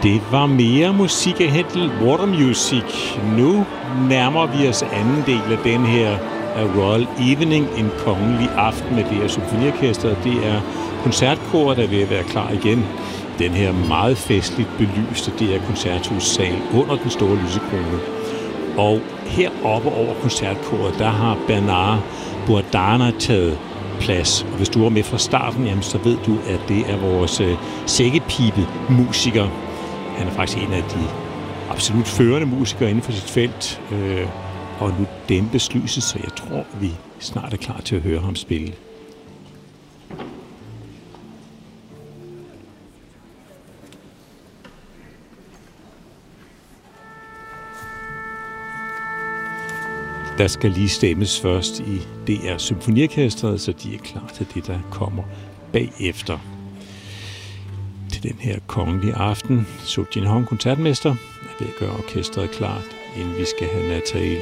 Det var mere musik af Händel, Water Music. Nu nærmer vi os anden del af den her Royal Evening, en kongelig aften med det her symfoniorkester. Det er koncertkoret, der er ved at være klar igen. Den her meget festligt belyste, det er koncerthussal under den store lysekrone. Og heroppe over koncertkoret, der har Bernard Bourdana taget plads. Og hvis du var med fra starten, jamen, så ved du, at det er vores sækkepipe-musiker. Han er faktisk en af de absolut førende musikere inden for sit felt. Og nu dæmpes lyset, så jeg tror, vi snart er klar til at høre ham spille. Der skal lige stemmes først i DR Symfoniorkestret, så de er klar til det, der kommer bagefter. Til den her kongelige aften, Soo Jin Hong, koncertmester, er ved at gøre orkestret klart, inden vi skal have Nathalie